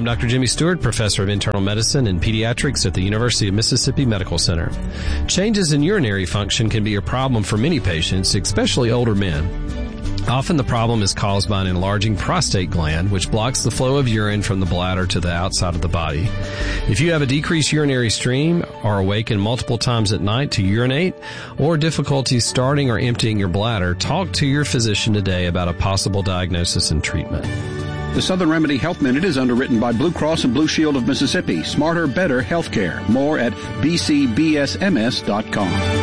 I'm Dr. Jimmy Stewart, Professor of Internal Medicine and Pediatrics at the University of Mississippi Medical Center. Changes in urinary function can be a problem for many patients, especially older men. Often the problem is caused by an enlarging prostate gland, which blocks the flow of urine from the bladder to the outside of the body. If you have a decreased urinary stream, are awakened multiple times at night to urinate, or difficulty starting or emptying your bladder, talk to your physician today about a possible diagnosis and treatment. The Southern Remedy Health Minute is underwritten by Blue Cross and Blue Shield of Mississippi. Smarter, better healthcare. More at bcbsms.com.